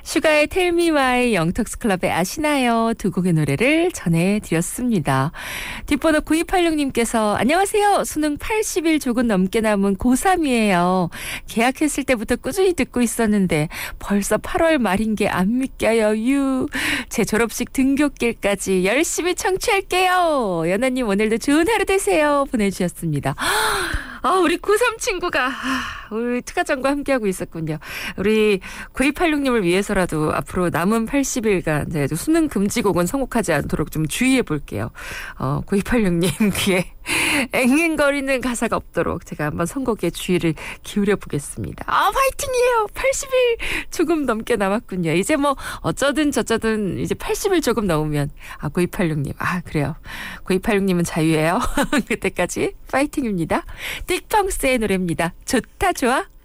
슈가의 텔미와의 영턱스클럽의 아시나요? 두 곡의 노래를 전해드렸습니다. 뒷번호 9286님께서 안녕하세요. 수능 80일 조금 넘게 남은 고3이에요. 계약했을 때부터 꾸준히 듣고 있었는데 벌써 8월 말인 게 안 믿겨요. 제 졸업식 등교길까지 열심히 청취할게요. 연아님 오늘도 좋은 하루 되세요. 보내주셨습니다. 우리 고3 친구가 우리 특가장과 함께하고 있었군요. 우리 9286님을 위해서라도 앞으로 남은 80일간 수능 금지곡은 선곡하지 않도록 좀 주의해 볼게요. 9286님 귀에 앵앵거리는 가사가 없도록 제가 한번 선곡에 주의를 기울여 보겠습니다. 화이팅이에요. 80일 조금 넘게 남았군요. 이제 뭐 어쩌든 저쩌든 이제 80일 조금 넘으면 9286님 그래요. 9286님은 자유예요. 그때까지 파이팅입니다. 딕펑스의 노래입니다. 좋다 좋아.